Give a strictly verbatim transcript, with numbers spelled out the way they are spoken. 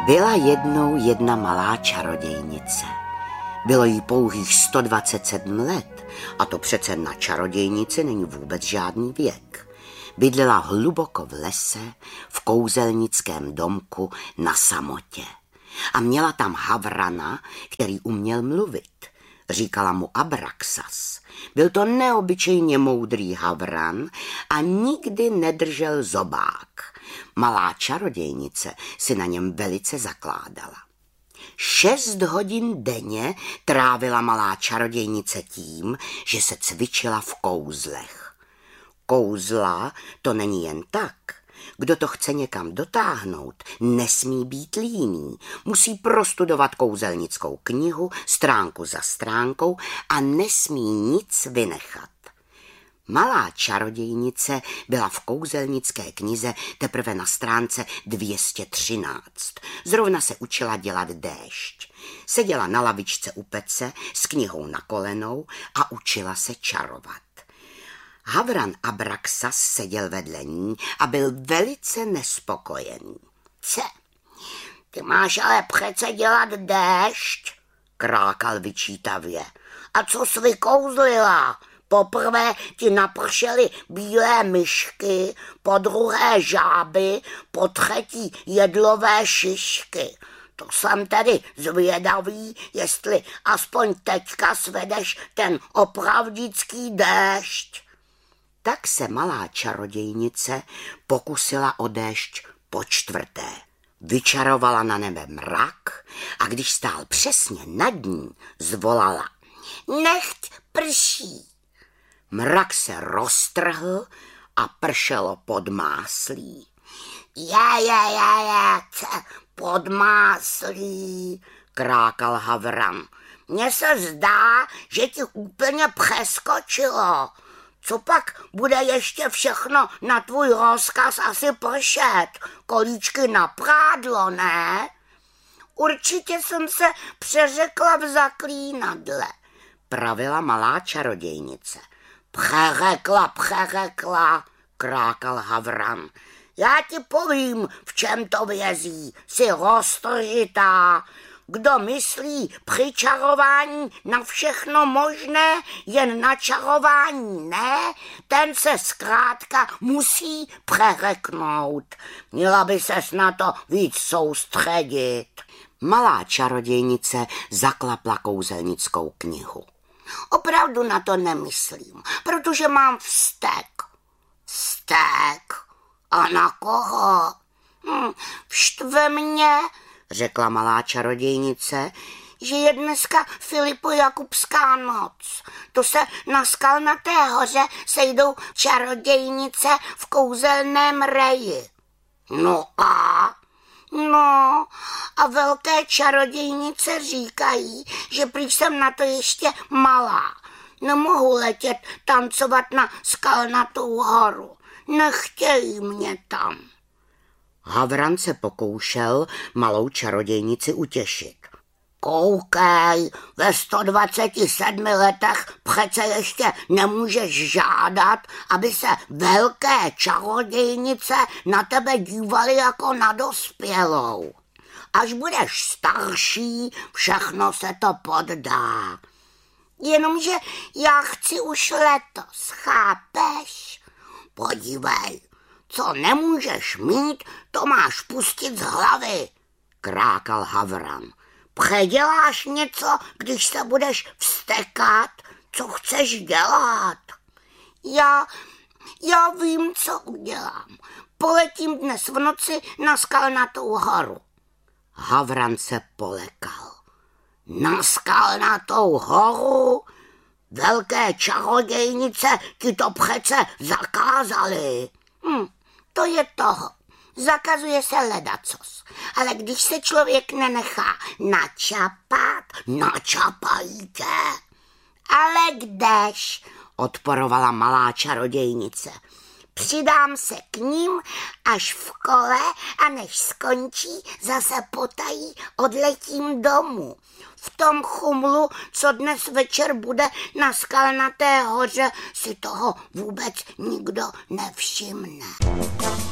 Byla jednou jedna malá čarodějnice. Bylo jí pouhých sto dvacet sedm let a to přece na čarodějnici není vůbec žádný věk. Bydlela hluboko v lese, v kouzelnickém domku na samotě. A měla tam havrana, který uměl mluvit. Říkala mu Abraxas. Byl to neobyčejně moudrý havran a nikdy nedržel zobák. Malá čarodějnice si na něm velice zakládala. Šest hodin denně trávila malá čarodějnice tím, že se cvičila v kouzlech. Kouzla to není jen tak. Kdo to chce někam dotáhnout, nesmí být líný. Musí prostudovat kouzelnickou knihu stránku za stránkou a nesmí nic vynechat. Malá čarodějnice byla v kouzelnické knize teprve na stránce dvě stě třináct. Zrovna se učila dělat déšť. Seděla na lavičce u pece s knihou na kolenou a učila se čarovat. Havran Abraxas seděl vedle ní a byl velice nespokojený. Ce, ty máš ale přece dělat déšť, krákal vyčítavě. A co jsi vykouzlila? Poprvé ti napršely bílé myšky, po druhé žáby, po třetí jedlové šišky. To jsem tedy zvědavý, jestli aspoň teďka svedeš ten opravdický déšť. Tak se malá čarodějnice pokusila o déšť po čtvrté. Vyčarovala na nebe mrak a když stál přesně nad ní, zvolala: Nechť prší. Mrak se roztrhl a pršelo pod máslí. Je, je, je, je, pod máslí, krákal havran. Mně se zdá, že ti úplně přeskočilo. Co pak bude ještě všechno na tvůj rozkaz asi pršet? Kolíčky na prádlo, ne? Určitě jsem se přeřekla v zaklínadle, pravila malá čarodějnice. Přeřekla, přeřekla, krákal havran. Já ti povím, v čem to vězí, jsi roztržitá. Kdo myslí při čarování na všechno možné, jen na čarování ne, ten se zkrátka musí přeřeknout. Měla by ses na to víc soustředit. Malá čarodějnice zaklapla kouzelnickou knihu. Opravdu na to nemyslím, protože mám vztek. Vztek? A na koho? Hm, štve mě, řekla malá čarodějnice, že je dneska Filipojakubská noc. To se na Skalnaté hoře sejdou čarodějnice v kouzelném reji. No a? No a velké čarodějnice říkají, že prý jsem na to ještě malá. Nemohu letět tancovat na Skalnatou horu. Nechtějí mě tam. Havran se pokoušel malou čarodějnici utěšit. Koukej, ve sto dvaceti sedmi letech přece ještě nemůžeš žádat, aby se velké čarodějnice na tebe dívaly jako na dospělou. Až budeš starší, všechno se to poddá. Jenomže já chci už letos, chápeš? Podívej, co nemůžeš mít, to máš pustit z hlavy, krákal havran. Předěláš něco, když se budeš vztekat? Co chceš dělat? Já, já vím, co udělám. Poletím dnes v noci na Skalnatou horu. Havran se polekal. Na Skalnatou horu? Velké čarodějnice ti to přece zakázaly. Hm, to je toho. Zakazuje se ledacos. Ale když se člověk nenechá načapat, načapají tě. Ale kdež, odporovala malá čarodějnice. Přidám se k ním až v kole a než skončí, zase potají odletím domů. V tom chumlu, co dnes večer bude na Skalnaté hoře, si toho vůbec nikdo nevšimne.